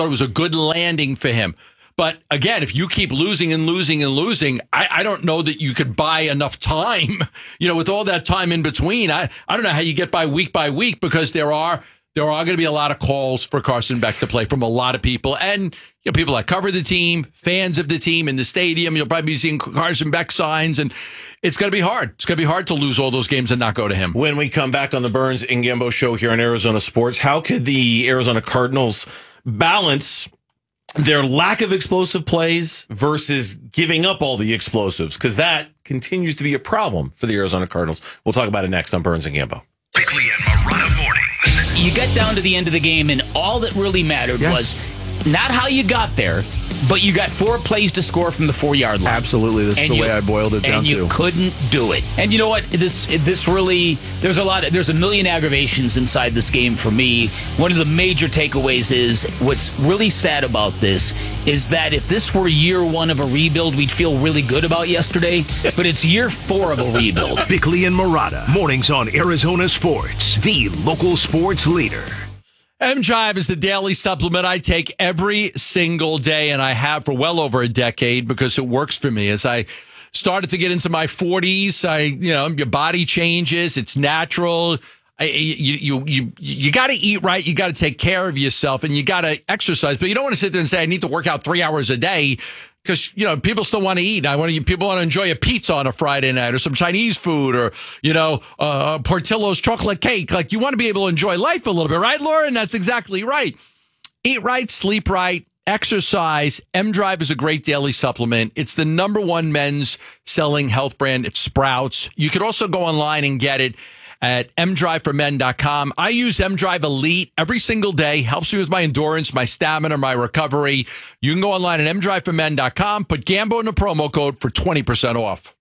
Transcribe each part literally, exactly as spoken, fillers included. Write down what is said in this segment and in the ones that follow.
thought it was a good landing for him. But again, if you keep losing and losing and losing, I, I don't know that you could buy enough time. You know, with all that time in between, I, I don't know how you get by week by week, because there are there are going to be a lot of calls for Carson Beck to play from a lot of people. And you know, people that cover the team, fans of the team in the stadium, you'll probably be seeing Carson Beck signs. And it's going to be hard. It's going to be hard to lose all those games and not go to him. When we come back on the Burns and Gambo show here on Arizona Sports, how could the Arizona Cardinals balance their lack of explosive plays versus giving up all the explosives? Because that continues to be a problem for the Arizona Cardinals. We'll talk about it next on Burns and Gambo. Bickley and Marotta mornings. You get down to the end of the game, and all that really mattered yes. was not how you got there, but you got four plays to score from the four-yard line. Absolutely. That's the you, way I boiled it down to. And you to. couldn't do it. And you know what? This this really, there's a lot, of, there's a million aggravations inside this game for me. One of the major takeaways is, what's really sad about this is that if this were year one of a rebuild, we'd feel really good about yesterday. But it's year four of a rebuild. Bickley and Marotta, mornings on Arizona Sports, the local sports leader. M-Drive is the daily supplement I take every single day, and I have for well over a decade, because it works for me. As I started to get into my forties, I, you know, your body changes. It's natural. I, you you you you got to eat right. You got to take care of yourself, and you got to exercise. But you don't want to sit there and say, I need to work out three hours a day. Because, you know, people still want to eat. I want to, people want to enjoy a pizza on a Friday night, or some Chinese food, or, you know, uh, Portillo's chocolate cake. Like, you want to be able to enjoy life a little bit, right, Lauren? That's exactly right. Eat right, sleep right, exercise. M-Drive is a great daily supplement. It's the number one men's selling health brand. It's Sprouts. You could also go online and get it at m drive for men dot com. I use M-Drive Elite every single day. Helps me with my endurance, my stamina, my recovery. You can go online at m drive for men dot com. Put Gambo in the promo code for twenty percent off.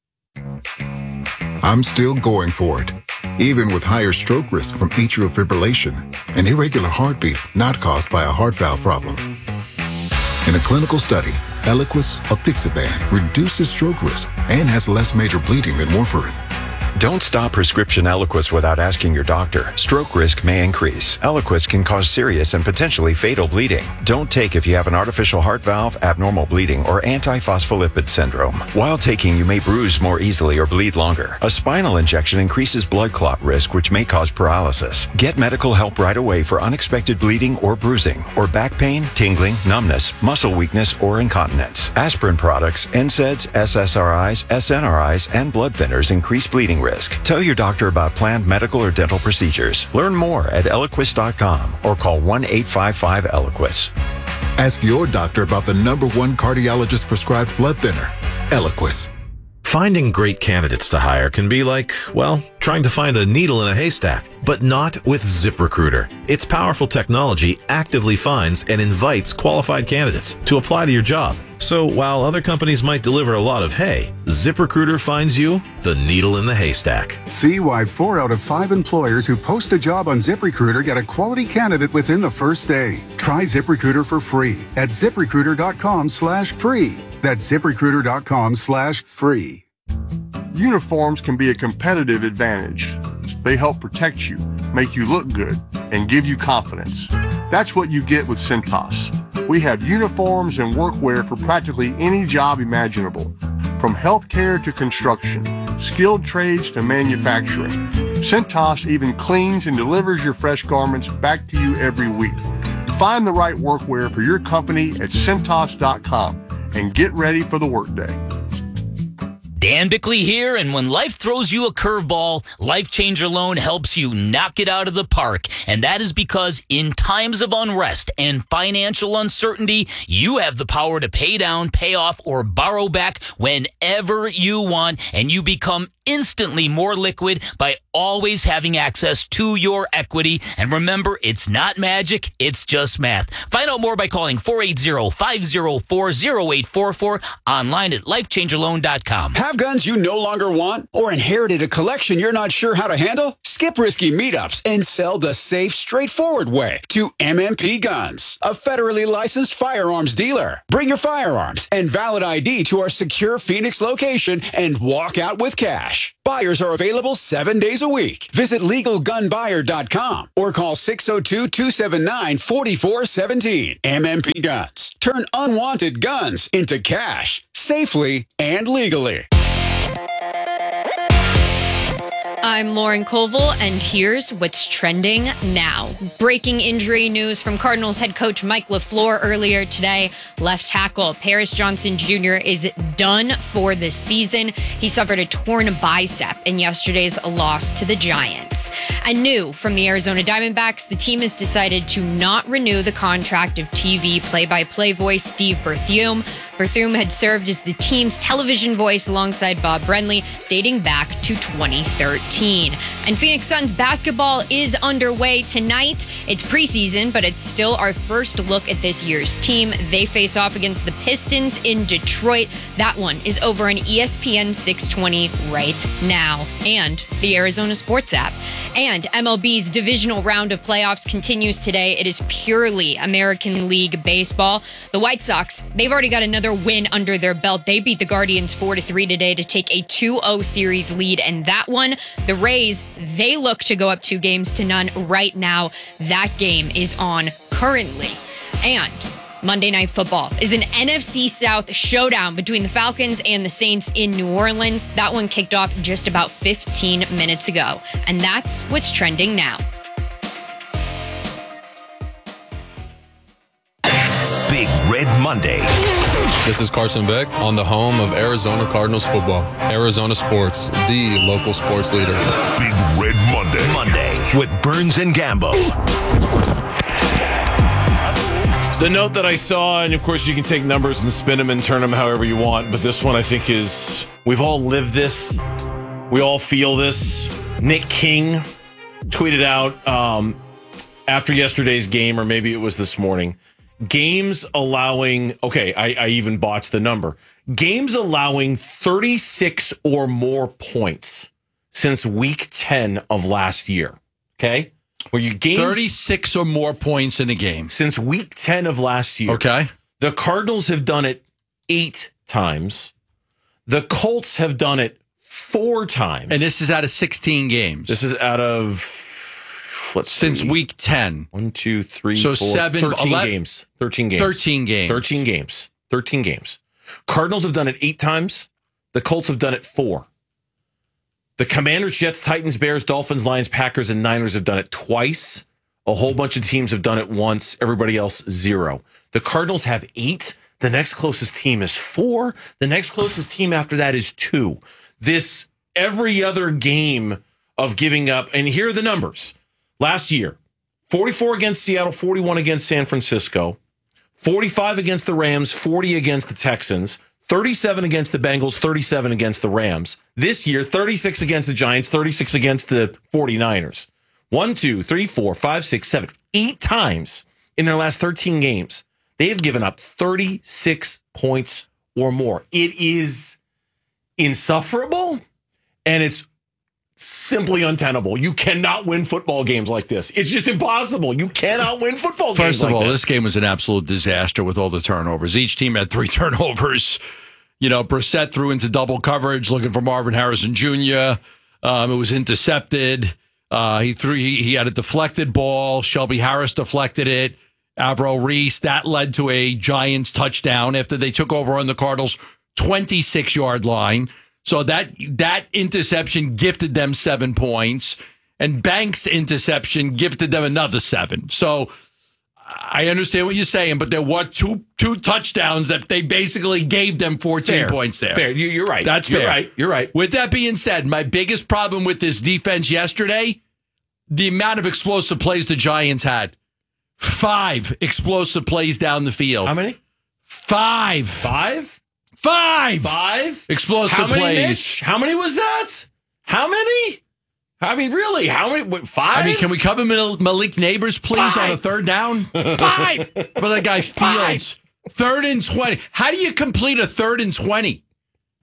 I'm still going for it, even with higher stroke risk from atrial fibrillation, an irregular heartbeat not caused by a heart valve problem. In a clinical study, Eliquis apixaban reduces stroke risk and has less major bleeding than warfarin. Don't stop prescription Eliquis without asking your doctor. Stroke risk may increase. Eliquis can cause serious and potentially fatal bleeding. Don't take if you have an artificial heart valve, abnormal bleeding, or antiphospholipid syndrome. While taking, you may bruise more easily or bleed longer. A spinal injection increases blood clot risk, which may cause paralysis. Get medical help right away for unexpected bleeding or bruising, or back pain, tingling, numbness, muscle weakness, or incontinence. Aspirin products, N SAIDs, S S R Is, S N R Is, and blood thinners increase bleeding risk. Tell your doctor about planned medical or dental procedures. Learn more at eliquis dot com or call one eight five five Eliquis. Ask your doctor about the number one cardiologist prescribed blood thinner, Eliquis. Finding great candidates to hire can be like, well, trying to find a needle in a haystack, but not with ZipRecruiter. Its powerful technology actively finds and invites qualified candidates to apply to your job. So while other companies might deliver a lot of hay, ZipRecruiter finds you the needle in the haystack. See why four out of five employers who post a job on ZipRecruiter get a quality candidate within the first day. Try ZipRecruiter for free at ziprecruiter dot com slash free. That's ziprecruiter dot com slash free. Uniforms can be a competitive advantage. They help protect you, make you look good, and give you confidence. That's what you get with Cintas. We have uniforms and workwear for practically any job imaginable, from healthcare to construction, skilled trades to manufacturing. Cintas even cleans and delivers your fresh garments back to you every week. Find the right workwear for your company at Cintas dot com and get ready for the workday. Dan Bickley here, and when life throws you a curveball, Life Changer Loan helps you knock it out of the park. And that is because in times of unrest and financial uncertainty, you have the power to pay down, pay off, or borrow back whenever you want, and you become instantly more liquid by always having access to your equity. And remember, it's not magic, it's just math. Find out more by calling four eight zero, five zero four, zero eight four four, online at life changer loan dot com. Have Have guns you no longer want or inherited a collection you're not sure how to handle? Skip risky meetups and sell the safe, straightforward way to M M P Guns, a federally licensed firearms dealer. Bring your firearms and valid I D to our secure Phoenix location and walk out with cash. Buyers are available seven days a week. Visit legal gun buyer dot com or call six oh two, two seven nine, four four one seven. M M P Guns. Turn unwanted guns into cash safely and legally. I'm Lauren Koval, and here's what's trending now. Breaking injury news from Cardinals head coach Mike LaFleur earlier today. Left tackle Paris Johnson Junior is done for the season. He suffered a torn bicep in yesterday's loss to the Giants. And new from the Arizona Diamondbacks, the team has decided to not renew the contract of T V play-by-play voice Steve Berthiaume. Berthiaume had served as the team's television voice alongside Bob Brenly, dating back to twenty thirteen. And Phoenix Suns basketball is underway tonight. It's preseason, but it's still our first look at this year's team. They face off against the Pistons in Detroit. That one is over on E S P N six twenty right now, and the Arizona Sports app. And M L B's divisional round of playoffs continues today. It is purely American League baseball. The White Sox, they've already got another win under their belt. They beat the Guardians four to three today to take a two oh series lead. And that one, the Rays, they look to go up two games to none right now. That game is on currently. And Monday Night Football is an N F C South showdown between the Falcons and the Saints in New Orleans. That one kicked off just about fifteen minutes ago. And that's what's trending now. Big Red Monday. This is Carson Beck on the home of Arizona Cardinals football. Arizona Sports, the local sports leader. Big Red Monday. Monday with Burns and Gambo. The note that I saw, and of course you can take numbers and spin them and turn them however you want, but this one I think is, we've all lived this. We all feel this. Nick King tweeted out um, after yesterday's game, or maybe it was this morning, games allowing, okay, I, I even botched the number. Games allowing thirty-six or more points since week ten of last year. Okay? Where you games thirty-six or more points in a game. Since week ten of last year. Okay. The Cardinals have done it eight times. The Colts have done it four times. And this is out of sixteen games. This is out of, let's Since see. week ten. One, two, three, so four, seven, thirteen eleven, games. thirteen games. thirteen games. thirteen games. thirteen games. Cardinals have done it eight times. The Colts have done it four. The Commanders, Jets, Titans, Bears, Dolphins, Lions, Packers, and Niners have done it twice. A whole bunch of teams have done it once. Everybody else, zero. The Cardinals have eight. The next closest team is four. The next closest team after that is two. This every other game of giving up, and here are the numbers. Last year, forty-four against Seattle, forty-one against San Francisco, forty-five against the Rams, forty against the Texans, thirty-seven against the Bengals, thirty-seven against the Rams. This year, thirty-six against the Giants, thirty-six against the forty-niners. One, two, three, four, five, six, seven, eight times in their last thirteen games, they have given up thirty-six points or more. It is insufferable, and it's simply untenable. You cannot win football games like this. It's just impossible. You cannot win football games like this. First of all, this game was an absolute disaster with all the turnovers. Each team had three turnovers. You know, Brissett threw into double coverage looking for Marvin Harrison Junior Um, it was intercepted. Uh, he threw. He, he had a deflected ball. Shelby Harris deflected it. Avro Reese. That led to a Giants touchdown after they took over on the Cardinals' twenty-six yard line. So that that interception gifted them seven points, and Banks' interception gifted them another seven. So I understand what you're saying, but there were two two touchdowns that they basically gave them fourteen Fair. points there. Fair. You, you're right. That's you're fair. right. You're right. With that being said, my biggest problem with this defense yesterday, the amount of explosive plays the Giants had. Five explosive plays down the field. How many? Five. Five? Five. Five? Explosive How many, plays. Mitch? How many was that? How many? I mean, really? How many? What, five? I mean, can we cover Mal- Malik Neighbors, please, Five. on a third down? Five. But that guy Fields. Third and twenty. How do you complete a third and twenty?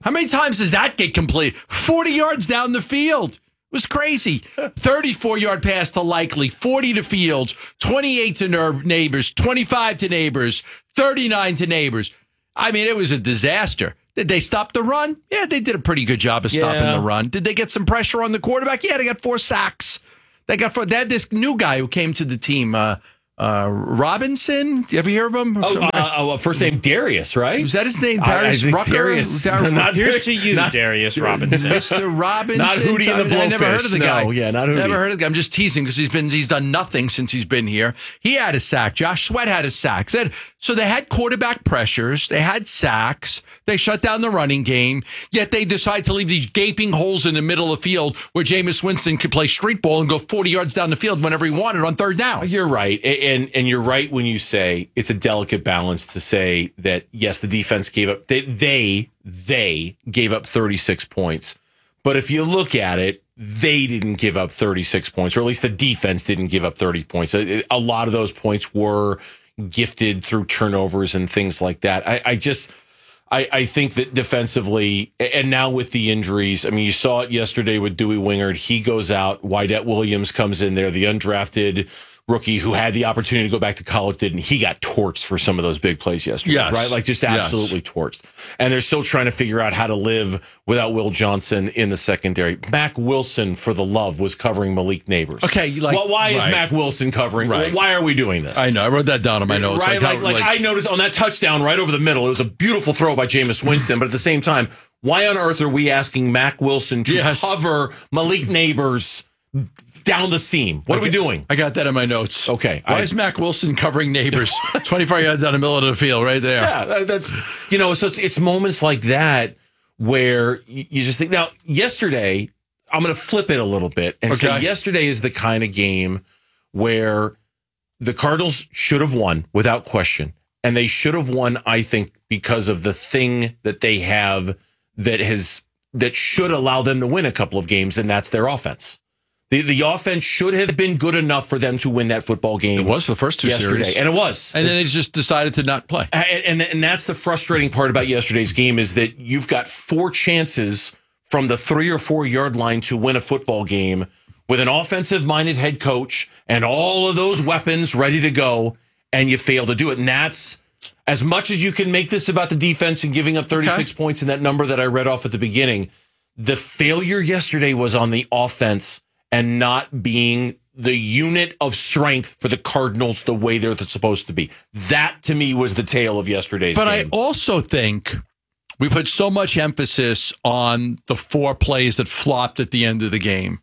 How many times does that get complete? forty yards down the field. It was crazy. thirty-four-yard pass to Likely, forty to Fields, twenty-eight to Ner- Neighbors, twenty-five to Neighbors, thirty-nine to Neighbors. I mean, it was a disaster. Did they stop the run? Yeah, they did a pretty good job of stopping Yeah. the run. Did they get some pressure on the quarterback? Yeah, they got four sacks. They got four, they had this new guy who came to the team, uh, uh, Robinson. Do you ever hear of him? Oh, uh, oh, first name Darius, right? Was that his name? I- I Darius think Rucker? Darius. Dar- Not Here's Darius- to you, not- Darius Robinson. Mister Robinson. Not Hootie and the I never heard of the Blowfish. guy. No, yeah, not Hootie. Never heard of the guy. I'm just teasing because he's been he's done nothing since he's been here. He had a sack. Josh Sweat had a sack. Then- So they had quarterback pressures. They had sacks. They shut down the running game. Yet they decide to leave these gaping holes in the middle of the field where Jameis Winston could play street ball and go forty yards down the field whenever he wanted on third down. You're right. A- And and you're right when you say it's a delicate balance to say that, yes, the defense gave up, they, they, they gave up thirty-six points. But if you look at it, they didn't give up thirty-six points, or at least the defense didn't give up thirty points. A, a lot of those points were gifted through turnovers and things like that. I, I just... I, I think that defensively, and now with the injuries, I mean, you saw it yesterday with Dewey Wingard. He goes out. Wydett Williams comes in there, the undrafted rookie who had the opportunity to go back to college, didn't. He got torched for some of those big plays yesterday, Yes. right? Like just Yes. absolutely torched. And they're still trying to figure out how to live without Will Johnson in the secondary. Mac Wilson, for the love, was covering Malik Neighbors. Okay, you like- well, why is right. Mac Wilson covering? Right. Why are we doing this? I know. I wrote that down on my notes. Right, like, how- like, I noticed on that touchdown right over the middle, it was a beautiful throw by Jameis Winston, but at the same time, why on earth are we asking Mac Wilson to Yes. cover Malik Neighbors down the seam? What are we doing? I got that in my notes. Okay. Why I- is Mac Wilson covering Neighbors twenty-five yards down the middle of the field right there? Yeah, that- that's, you know, so it's, it's moments like that where you you just think, now, yesterday, I'm going to flip it a little bit and say Okay. yesterday is the kind of game where the Cardinals should have won without question. And they should have won, I think, because of the thing that they have that has that should allow them to win a couple of games, and that's their offense. The the offense should have been good enough for them to win that football game. It was the first two yesterday, series. and it was. And then they just decided to not play. And, and and that's the frustrating part about yesterday's game is that you've got four chances from the three or four yard line to win a football game with an offensive minded head coach and all of those weapons ready to go, and you fail to do it. And that's, as much as you can make this about the defense and giving up thirty-six Okay. points in that number that I read off at the beginning, the failure yesterday was on the offense and not being the unit of strength for the Cardinals the way they're supposed to be. That, to me, was the tale of yesterday's But game. I also think we put so much emphasis on the four plays that flopped at the end of the game.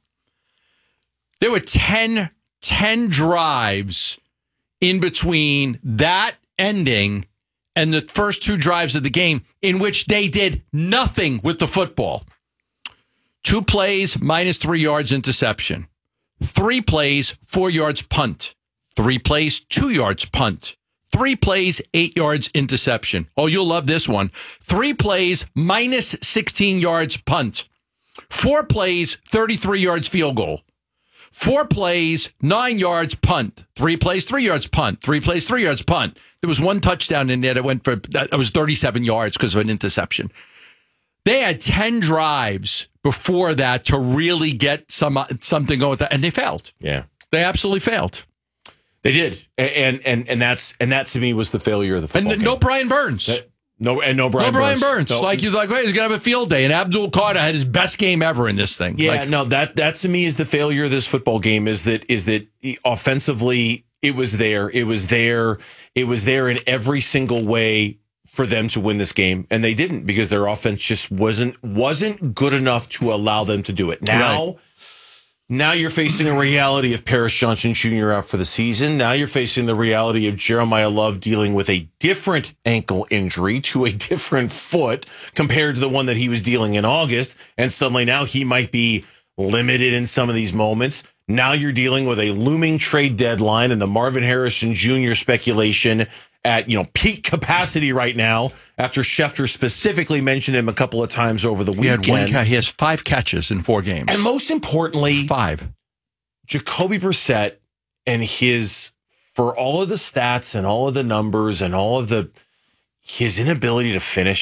There were ten, ten drives in between that ending and the first two drives of the game in which they did nothing with the football. Two plays, minus three yards interception. Three plays, four yards punt. Three plays, two yards punt. Three plays, eight yards interception. Oh, you'll love this one. Three plays, minus sixteen yards punt. Four plays, thirty-three yards field goal. Four plays, nine yards punt. Three plays, three yards punt. Three plays, three yards punt. There was one touchdown in there that went for, that was thirty-seven yards because of an interception. They had ten drives before that to really get some something going with that, and they failed. Yeah. They absolutely failed. They did. And and and that's and that to me was the failure of the football And game. no Brian Burns. That- no and no Brian no Brian Burns. Burns. No. Like, you're like, wait, he's going to have a field day. And Abdul Carter had his best game ever in this thing. Yeah, Like, no, that that to me is the failure of this football game is that is that offensively it was there. It was there. It was there in every single way for them to win this game, and they didn't because their offense just wasn't wasn't good enough to allow them to do it. Now, Right. now you're facing a reality of Paris Johnson Junior out for the season. Now you're facing the reality of Jeremiah Love dealing with a different ankle injury to a different foot compared to the one that he was dealing in August, and suddenly now he might be limited in some of these moments. Now you're dealing with a looming trade deadline and the Marvin Harrison Junior speculation at, you know, peak capacity right now after Schefter specifically mentioned him a couple of times over the he weekend. had one. Ca- he has five catches in four games. And most importantly, five. Jacoby Brissett and his, for all of the stats and all of the numbers and all of the, his inability to finish,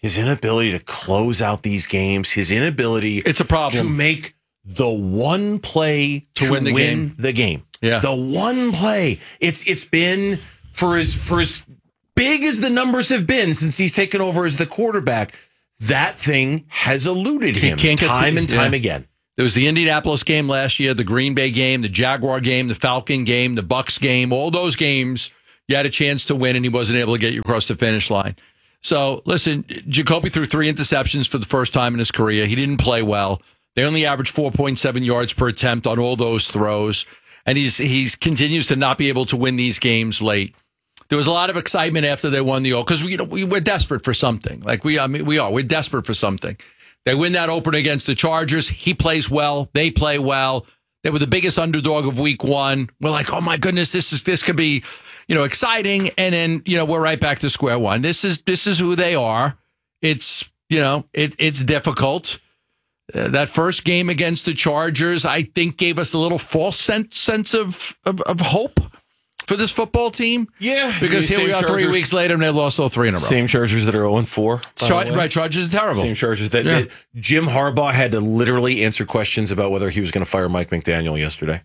his inability to close out these games, his inability it's a problem. to make the one play to, to win, the, win game. the game. Yeah. The one play. It's it's been for as for as big as the numbers have been since he's taken over as the quarterback, that thing has eluded him he can't get time to, and time yeah. again. There was the Indianapolis game last year, the Green Bay game, the Jaguar game, the Falcon game, the Bucks game, all those games you had a chance to win and he wasn't able to get you across the finish line. So, listen, Jacoby threw three interceptions for the first time in his career. He didn't play well. They only averaged four point seven yards per attempt on all those throws. And he's he's continues to not be able to win these games late. There was a lot of excitement after they won the, because we, you know, we were desperate for something. Like we, I mean, we are. We're desperate for something. They win that opener against the Chargers. He plays well. They play well. They were the biggest underdog of week one. We're like, oh my goodness, this is this could be, you know, exciting. And then, you know, we're right back to square one. This is this is who they are. It's, you know, it, it's difficult. Uh, that first game against the Chargers, I think, gave us a little false sense sense of of, of hope for this football team. Yeah. Because here we are Chargers, three weeks later and they lost all three in a row. Same Chargers that are oh and four. Char- right, Chargers are terrible. Same Chargers that, yeah. that Jim Harbaugh had to literally answer questions about whether he was going to fire Mike McDaniel yesterday.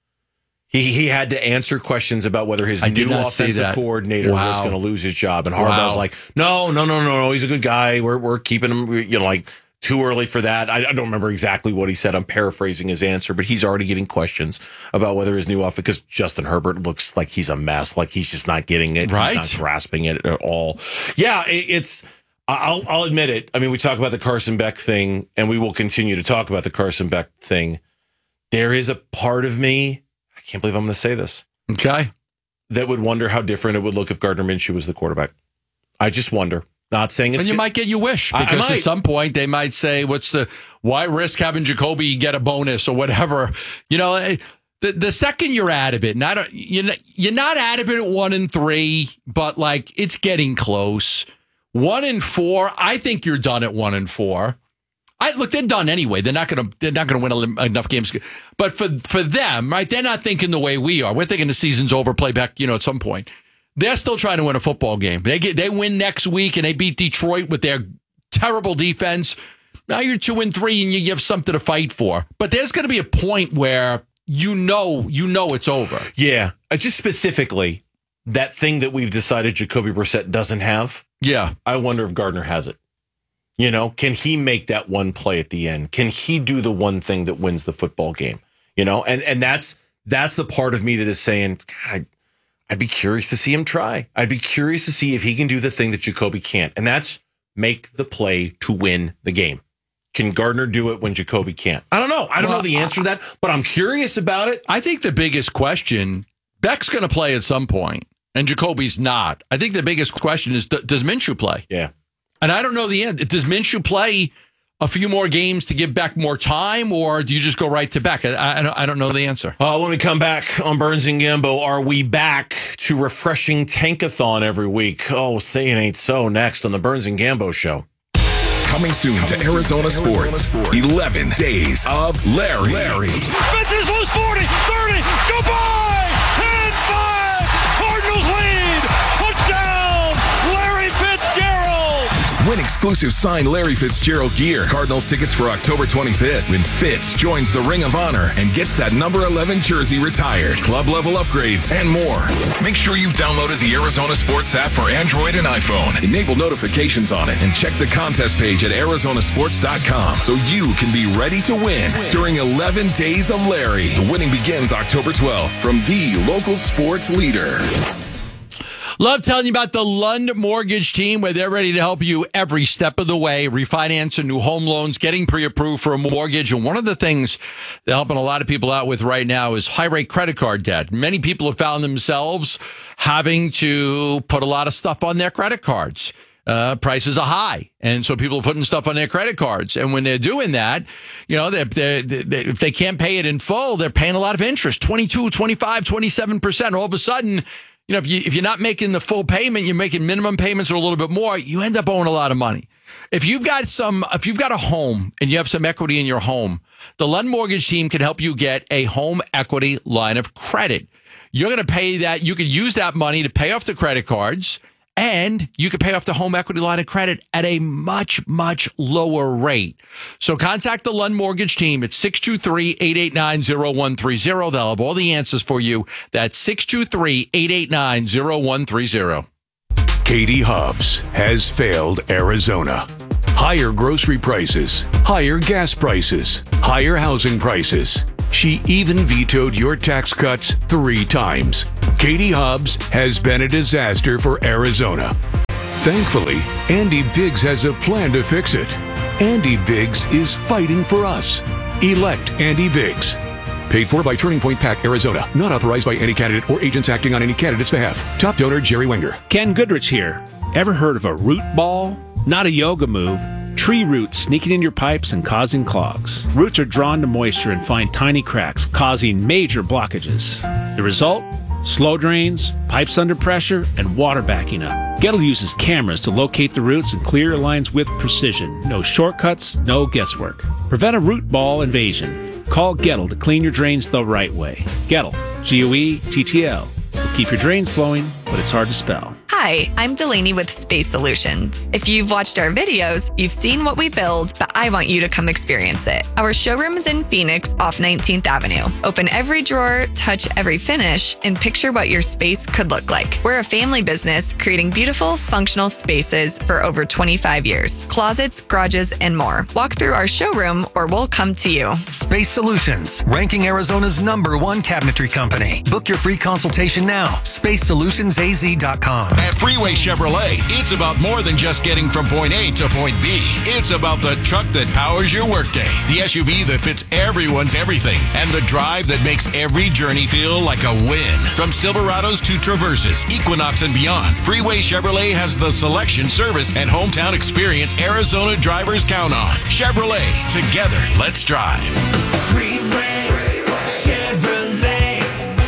He he had to answer questions about whether his I new offensive coordinator wow. was going to lose his job. And Harbaugh's wow. like, no, no, no, no, no. He's a good guy. We're we're keeping him, you know, like too early for that. I, I don't remember exactly what he said. I'm paraphrasing his answer, but he's already getting questions about whether his new offense, because Justin Herbert looks like he's a mess. Like he's just not getting it. Right. He's not grasping it at all. Yeah, it, it's, I'll, I'll admit it. I mean, we talk about the Carson Beck thing, and we will continue to talk about the Carson Beck thing. There is a part of me, I can't believe I'm going to say this. Okay. That would wonder how different it would look if Gardner Minshew was the quarterback. I just wonder. Not saying it's and you good. might get your wish, because at some point they might say, what's the, why risk having Jacoby get a bonus or whatever? You know, the the second you're out of it, and I don't, you're not, you're not out of it at one and three, but like it's getting close. One and four, I think you're done at one and four. I look, they're done anyway. They're not gonna they're not gonna win enough games. But for for them, right? They're not thinking the way we are. We're thinking the season's over, play back, you know, at some point. They're still trying to win a football game. They get they win next week and they beat Detroit with their terrible defense. Now you're two and three and you have something to fight for. But there's going to be a point where you know you know it's over. Yeah, uh, just specifically that thing that we've decided Jacoby Brissett doesn't have. Yeah, I wonder if Gardner has it. You know, can he make that one play at the end? Can he do the one thing that wins the football game? You know, and and that's that's the part of me that is saying, God, I'd be curious to see him try. I'd be curious to see if he can do the thing that Jacoby can't, and that's make the play to win the game. Can Gardner do it when Jacoby can't? I don't know. I don't well, know the answer to that, but I'm curious about it. I think the biggest question, Beck's going to play at some point, and Jacoby's not. I think the biggest question is, does Minshew play? Yeah. And I don't know the end. Does Minshew play a few more games to give Beck more time, or do you just go right to Beck? I, I, don't, I don't know the answer. Uh, when we come back on Burns and Gambo, are we back to refreshing Tankathon every week? Oh, say it ain't so. Next on the Burns and Gambo Show. Coming soon to Arizona Sports. eleven days of Larry. Larry. Fences loose forty, thirty, goodbye! ten five, Cardinals lead! Touchdown, Larry Fitzgerald! Win exclusive signed Larry Fitzgerald gear. Cardinals tickets for October twenty-fifth when Fitz joins the Ring of Honor and gets that number eleven jersey retired. Club level upgrades and more. Make sure you've downloaded the Arizona Sports app for Android and iPhone. Enable notifications on it and check the contest page at Arizona Sports dot com so you can be ready to win during eleven days of Larry. The winning begins October twelfth from the local sports leader. Love telling you about the Lund Mortgage Team, where they're ready to help you every step of the way, refinancing new home loans, getting pre-approved for a mortgage. And one of the things they're helping a lot of people out with right now is high-rate credit card debt. Many people have found themselves having to put a lot of stuff on their credit cards. Uh, prices are high. And so people are putting stuff on their credit cards. And when they're doing that, you know, they're, they're, they're, if they can't pay it in full, they're paying a lot of interest, twenty-two, twenty-five, twenty-seven percent. All of a sudden, you know, if, you, if you're not making the full payment, you're making minimum payments or a little bit more, you end up owing a lot of money. If you've got some, if you've got a home and you have some equity in your home, the Lund Mortgage Team can help you get a home equity line of credit. You're going to pay that. You can use that money to pay off the credit cards, And you can pay off the home equity line of credit at a much, much lower rate. So contact the Lund Mortgage team at six two three, eight eight nine, zero one three zero. They'll have all the answers for you. That's six two three, eight eight nine, zero one three zero. Katie Hobbs has failed Arizona. Higher grocery prices, higher gas prices, higher housing prices. She even vetoed your tax cuts three times. Katie Hobbs has been a disaster for Arizona. Thankfully, Andy Biggs has a plan to fix it. Andy Biggs is fighting for us. Elect Andy Biggs. Paid for by Turning Point PAC, Arizona. Not authorized by any candidate or agents acting on any candidate's behalf. Top donor, Jerry Wenger. Ken Goodrich here. Ever heard of a root ball? Not a yoga move. Tree roots sneaking in your pipes and causing clogs. Roots are drawn to moisture and find tiny cracks, causing major blockages. The result? Slow drains, pipes under pressure, and water backing up. Gettle uses cameras to locate the roots and clear your lines with precision. No shortcuts, no guesswork. Prevent a root ball invasion. Call Gettle to clean your drains the right way. Gettle, G O E T T L. Will keep your drains flowing, but it's hard to spell. Hi, I'm Delaney with Space Solutions. If you've watched our videos, you've seen what we build, but I want you to come experience it. Our showroom is in Phoenix off nineteenth Avenue. Open every drawer, touch every finish, and picture what your space could look like. We're a family business creating beautiful, functional spaces for over twenty-five years. Closets, garages, and more. Walk through our showroom or we'll come to you. Space Solutions, ranking Arizona's number one cabinetry company. Book your free consultation now. space solutions a z dot com. At Freeway Chevrolet, it's about more than just getting from point A to point B. It's about the truck that powers your workday, the S U V that fits everyone's everything, and the drive that makes every journey feel like a win. From Silverados to Traverses, Equinox, and beyond, Freeway Chevrolet has the selection, service, and hometown experience Arizona drivers count on. Chevrolet, together, let's drive. Freeway Chevrolet,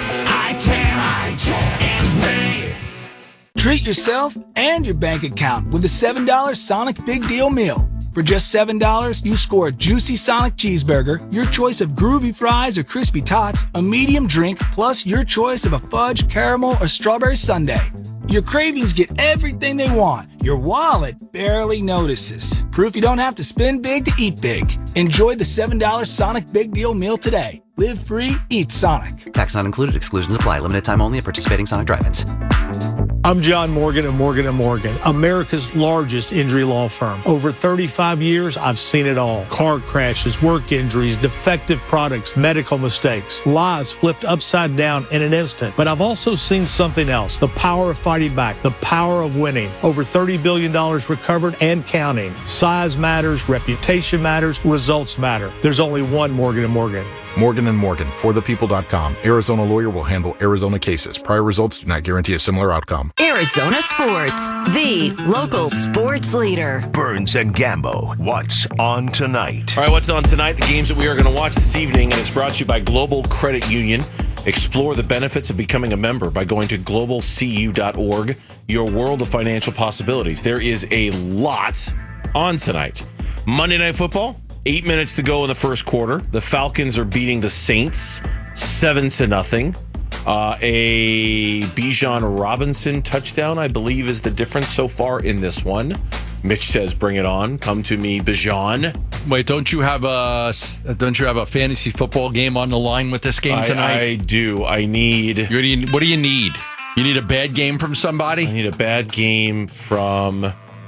I-ten, I-ten, and Ray. Treat yourself and your bank account with a seven dollar Sonic Big Deal Meal. For just seven dollars, you score a juicy Sonic cheeseburger, your choice of groovy fries or crispy tots, a medium drink, plus your choice of a fudge, caramel, or strawberry sundae. Your cravings get everything they want. Your wallet barely notices. Proof you don't have to spend big to eat big. Enjoy the seven dollar Sonic Big Deal Meal today. Live free, eat Sonic. Tax not included. Exclusions apply. Limited time only at participating Sonic drive-ins. I'm John Morgan of Morgan and Morgan, America's largest injury law firm. Over thirty-five years, I've seen it all. Car crashes, work injuries, defective products, medical mistakes, lives flipped upside down in an instant. But I've also seen something else, the power of fighting back, the power of winning. Over thirty billion dollars recovered and counting. Size matters, reputation matters, results matter. There's only one Morgan and Morgan. Morgan and Morgan, for the people dot com. Arizona lawyer will handle Arizona cases. Prior results do not guarantee a similar outcome. Arizona Sports, the local sports leader. Burns and Gambo, what's on tonight? All right, what's on tonight? The games that we are going to watch this evening, and it's brought to you by Global Credit Union. Explore the benefits of becoming a member by going to global c u dot org, your world of financial possibilities. There is a lot on tonight. Monday Night Football. Eight minutes to go in the first quarter. The Falcons are beating the Saints seven to nothing. Uh, a Bijan Robinson touchdown, I believe, is the difference so far in this one. Mitch says, "Bring it on! Come to me, Bijan." Wait, don't you have a don't you have a fantasy football game on the line with this game tonight? I, I do. I need. What do you, what do you need? You need a bad game from somebody? I need a bad game from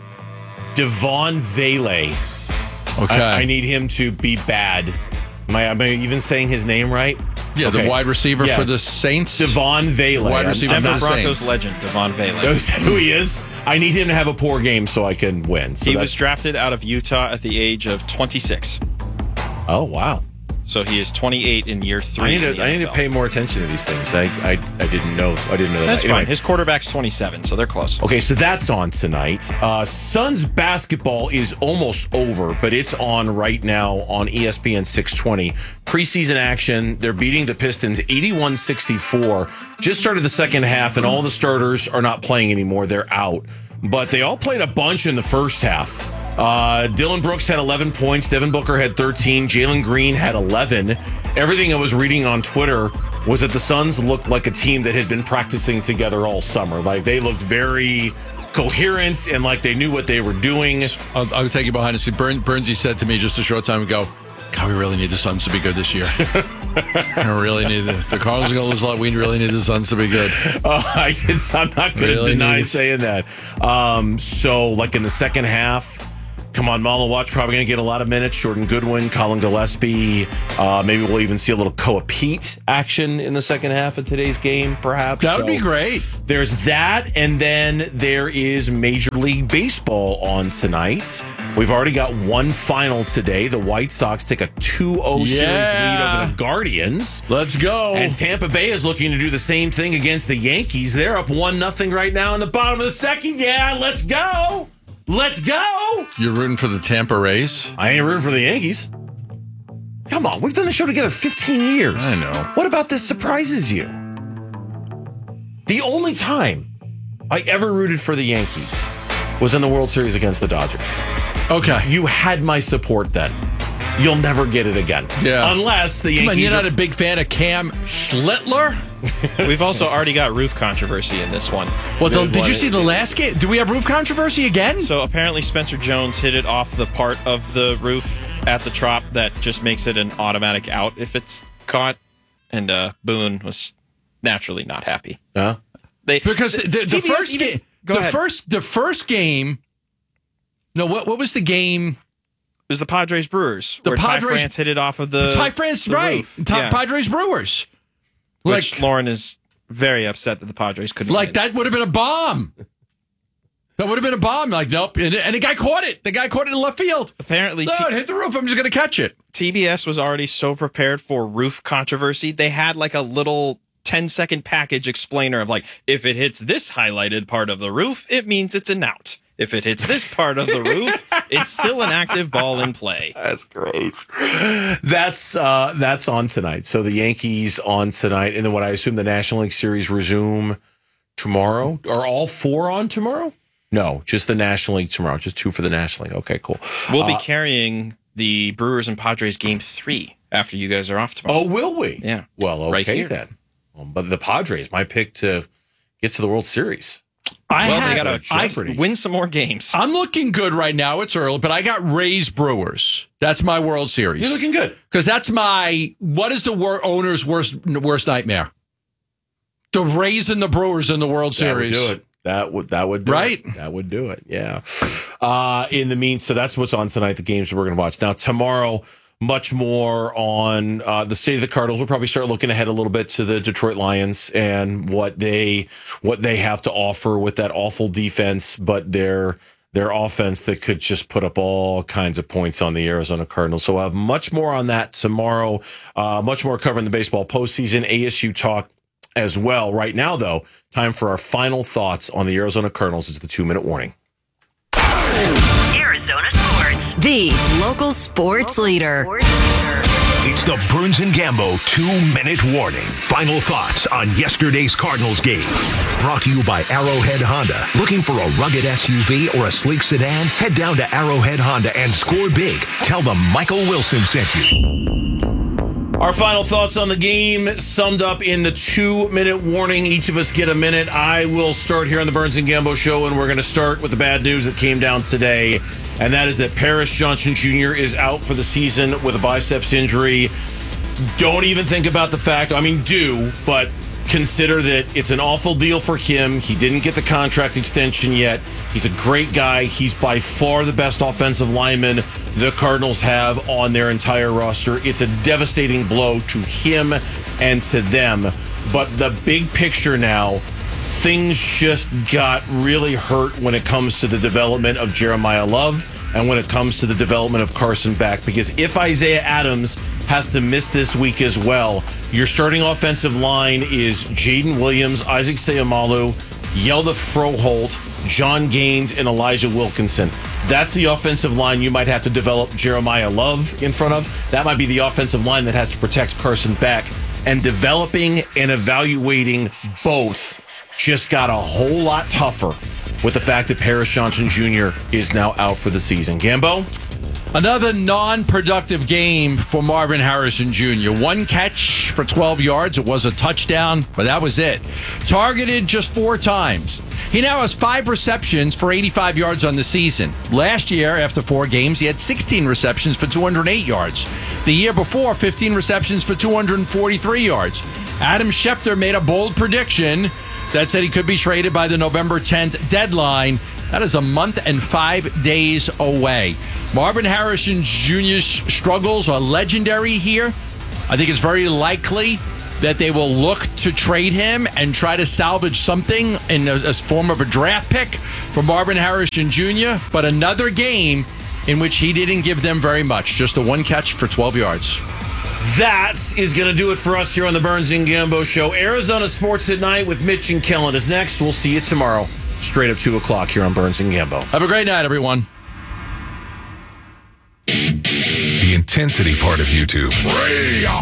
Devon Vele. Okay. I, I need him to be bad. Am I, am I even saying his name right? Yeah, okay. The wide receiver yeah. for the Saints. Devon Vele. Wide receiver Denver for the Broncos Saints. legend, Devon Vele. Is that who he is? I need him to have a poor game so I can win. So he was drafted out of Utah at the age of twenty-six. Oh, wow. So he is twenty-eight in year three. I need to, I need to pay more attention to these things. I, I, I didn't know. I didn't know that. That's anyway. fine. His quarterback's twenty-seven, so they're close. Okay, so that's on tonight. Uh, Suns basketball is almost over, but it's on right now on E S P N six twenty. Preseason action. They're beating the Pistons eighty-one sixty-four. Just started the second half, and all the starters are not playing anymore. They're out. But they all played a bunch in the first half. Uh, Dylan Brooks had eleven points. Devin Booker had thirteen. Jalen Green had eleven. Everything I was reading on Twitter was that the Suns looked like a team that had been practicing together all summer. Like, they looked very coherent and like they knew what they were doing. I'll, I'll take you behind the scene. Burn, Burnsy said to me just a short time ago, God, we really need the Suns to be good this year. I really need the, the Cardinals are going to lose a lot. We really need the Suns to be good. Oh, I did, I'm not going to Really deny need- saying that. Um, so, like in the second half, come on, Malawatch probably going to get a lot of minutes. Jordan Goodwin, Colin Gillespie. Uh, maybe we'll even see a little Koa Pete action in the second half of today's game, perhaps. That would So be great. There's that, and then there is Major League Baseball on tonight. We've already got one final today. The White Sox take a two oh series lead over the Guardians. Let's go. And Tampa Bay is looking to do the same thing against the Yankees. They're up one nothing right now in the bottom of the second. Yeah, let's go. Let's go. You're rooting for the Tampa Rays? I ain't rooting for the Yankees. Come on, we've done the show together fifteen years. I know. What about this surprises you? The only time I ever rooted for the Yankees was in the World Series against the Dodgers. Okay. You had my support then. You'll never get it again. Yeah. Unless the Come Yankees on, you're are- not a big fan of Cam Schlittler? We've also already got roof controversy in this one. Well, There's did you one- see the last game? Do we have roof controversy again? So apparently Spencer Jones hit it off the part of the roof at the Trop that just makes it an automatic out if it's caught. And uh, Boone was naturally not happy. Huh? They, Because the, the, the T B S first even- game, Go the ahead. first, the first game. No, what what was the game? It was the Padres Brewers. The where Ty Padres- France hit it off of the The Ty France, the right? roof. Ty- Yeah. Padres Brewers. Which Like, Lauren is very upset that the Padres couldn't like win. that would have been a bomb. That would have been a bomb. Like, nope. And, and the guy caught it. The guy caught it in left field. Apparently, no, T- it hit the roof. I'm just going to catch it. T B S was already so prepared for roof controversy. They had like a little ten second package explainer of like, if it hits this highlighted part of the roof, it means it's an out. If it hits this part of the roof, it's still an active ball in play. That's great. That's uh, that's on tonight. So the Yankees on tonight, and then what I assume the National League Series resume tomorrow. Are all four on tomorrow? No, just the National League tomorrow. Just two for the National League. Okay, cool. We'll be Uh, carrying the Brewers and Padres game three after you guys are off tomorrow. Oh, will we? Yeah. Well, okay Right here. then. Well, but the Padres, my pick to get to the World Series. I well, had, they got to Jeopardy. win some more games. I'm looking good right now. It's early, but I got Rays Brewers. That's my World Series. You're looking good. Because that's my, what is the wor- owner's worst worst nightmare? The Rays and the Brewers in the World That would Series. do it. That would that would do Right? it. That would do it. Yeah. Uh, in the mean, so that's what's on tonight. The games that we're going to watch now. Tomorrow, much more on uh, the state of the Cardinals. We'll probably start looking ahead a little bit to the Detroit Lions and what they what they have to offer with that awful defense, but their their offense that could just put up all kinds of points on the Arizona Cardinals. So we'll have much more on that tomorrow. Uh, much more covering the baseball postseason, A S U talk as well. Right now, though, time for our final thoughts on the Arizona Cardinals. It's the two-minute warning. Arizona Sports, the local sports leader. It's the Burns and Gambo two-minute warning. Final thoughts on yesterday's Cardinals game. Brought to you by Arrowhead Honda. Looking for a rugged S U V or a sleek sedan? Head down to Arrowhead Honda and score big. Tell them Michael Wilson sent you. Our final thoughts on the game summed up in the two-minute warning. Each of us get a minute. I will start here on the Burns and Gambo show, and we're going to start with the bad news that came down today, and that is that Paris Johnson Junior is out for the season with a biceps injury. Don't even think about the fact, I mean, do, but consider that it's an awful deal for him. He didn't get the contract extension yet. He's a great guy. He's by far the best offensive lineman the Cardinals have on their entire roster. It's a devastating blow to him and to them. But the big picture now, things just got really hurt when it comes to the development of Jeremiah Love and when it comes to the development of Carson Beck. Because if Isaiah Adams has to miss this week as well, your starting offensive line is Jaden Williams, Isaac Seumalo, Yelda Froholt, John Gaines, and Elijah Wilkinson. That's the offensive line you might have to develop Jeremiah Love in front of. That might be the offensive line that has to protect Carson Beck. And developing and evaluating both just got a whole lot tougher with the fact that Paris Johnson Junior is now out for the season. Gambo? Another non-productive game for Marvin Harrison Junior One catch for twelve yards. It was a touchdown, but that was it. Targeted just four times. He now has five receptions for eighty-five yards on the season. Last year, after four games, he had sixteen receptions for two hundred eight yards. The year before, fifteen receptions for two hundred forty-three yards. Adam Schefter made a bold prediction that said he could be traded by the November tenth deadline. That is a month and five days away. Marvin Harrison Junior's struggles are legendary here. I think it's very likely that they will look to trade him and try to salvage something in a, a form of a draft pick for Marvin Harrison Junior But another game in which he didn't give them very much. Just a one catch for twelve yards. That is going to do it for us here on the Burns and Gambo Show. Arizona Sports at Night with Mitch and Kellen is next. We'll see you tomorrow, straight up two o'clock here on Burns and Gambo. Have a great night, everyone. The intensity part of YouTube.